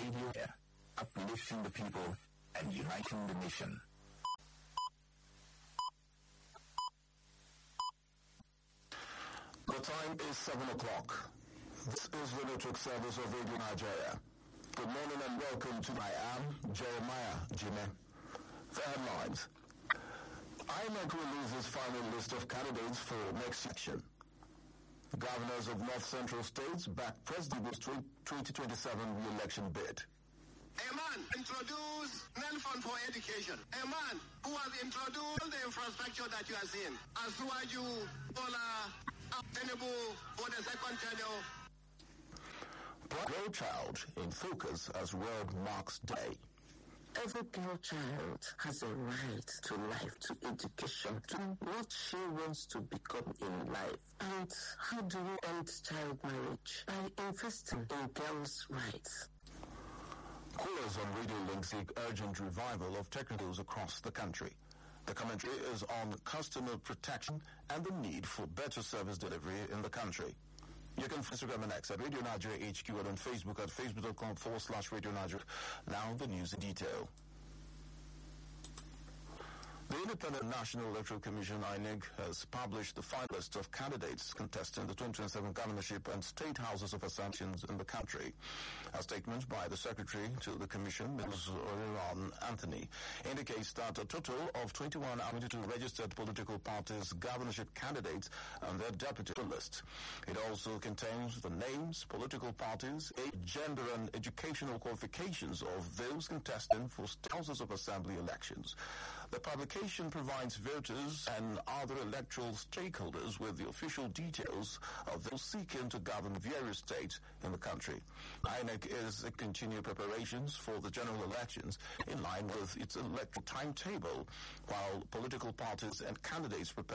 Radio, uplifting the people and uniting the nation. The time is 7 o'clock. This is the network service of Radio Nigeria. Good morning and welcome to I Am Jeremiah Jime. The headlines. INEC releases final list of candidates for next section. The governors of North Central states back President's 2027 re-election bid. A man introduced Nelfund for education. A man who has introduced the infrastructure that you are seeing. Asuwaju, Bola, Tinubu for the second tenure. Girl child in focus as World Marks Day. Every girl child has a right to life, to education, to what she wants to become in life. And how do we end child marriage? By investing in girls' rights. Callers on Radio Link seek urgent revival of technicals across the country. The commentary is on customer protection and the need for better service delivery in the country. You can follow Instagram and X at Radio Nigeria HQ and on Facebook at facebook.com/Radio Nigeria. Now the news in detail. The Independent National Electoral Commission, INEC, has published the final list of candidates contesting the 2027 governorship and state houses of assembly in the country. A statement by the Secretary to the Commission, Ms. Orion Anthony, indicates that a total of 21 22 registered political parties' governorship candidates and their deputy list. It also contains the names, political parties, age, gender, and educational qualifications of those contesting for state houses of assembly elections. The publication provides voters and other electoral stakeholders with the official details of those seeking to govern various states in the country. INEC is continuing preparations for the general elections in line with its electoral timetable, while political parties and candidates prepare